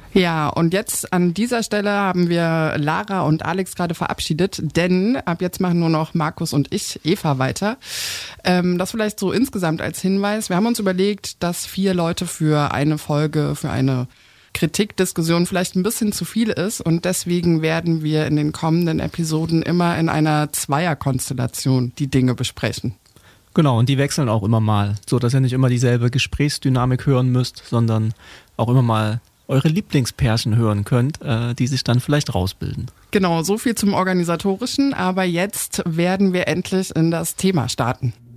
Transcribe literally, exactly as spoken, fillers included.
Ja, und jetzt an dieser Stelle haben wir Lara und Alex gerade verabschiedet, denn ab jetzt machen nur noch Markus und ich, Eva, weiter. Ähm, das vielleicht so insgesamt als Hinweis. Wir haben uns überlegt, dass vier Leute für eine Folge, für eine Kritikdiskussion vielleicht ein bisschen zu viel ist und deswegen werden wir in den kommenden Episoden immer in einer Zweierkonstellation die Dinge besprechen. Genau, und die wechseln auch immer mal, so dass ihr nicht immer dieselbe Gesprächsdynamik hören müsst, sondern auch immer mal eure Lieblingspärchen hören könnt, äh, die sich dann vielleicht rausbilden. Genau, so viel zum Organisatorischen, aber jetzt werden wir endlich in das Thema starten.